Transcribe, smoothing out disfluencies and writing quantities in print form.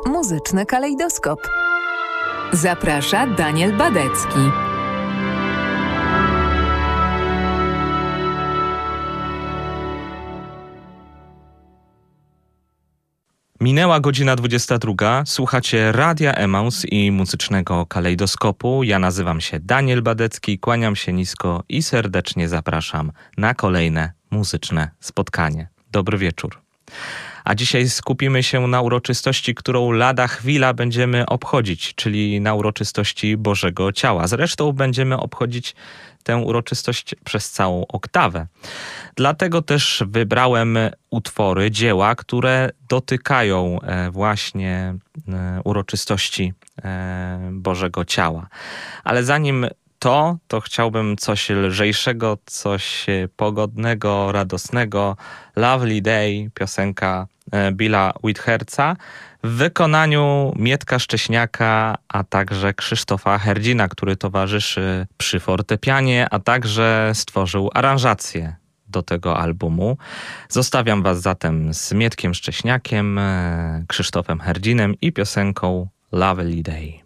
Muzyczny kalejdoskop. Zaprasza Daniel Badecki. Minęła godzina 22. Słuchacie Radia Emaus i Muzycznego Kalejdoskopu. Ja nazywam się Daniel Badecki, kłaniam się nisko i serdecznie zapraszam na kolejne muzyczne spotkanie. Dobry wieczór. A dzisiaj skupimy się na uroczystości, którą lada chwila będziemy obchodzić, czyli na uroczystości Bożego Ciała. Zresztą będziemy obchodzić tę uroczystość przez całą oktawę. Dlatego też wybrałem utwory, dzieła, które dotykają właśnie uroczystości Bożego Ciała. Ale zanim to chciałbym coś lżejszego, coś pogodnego, radosnego. Lovely Day, piosenka Billa Withherza w wykonaniu Mietka Szcześniaka, a także Krzysztofa Herdzina, który towarzyszy przy fortepianie, a także stworzył aranżację do tego albumu. Zostawiam was zatem z Mietkiem Szcześniakiem, Krzysztofem Herdzinem i piosenką Lovely Day.